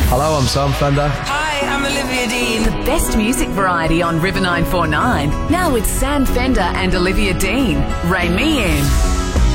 Hello, I'm Sam Fender. Hi, I'm Olivia Dean. The best music variety on River 949. Now with Sam Fender and Olivia Dean. Ray Me In.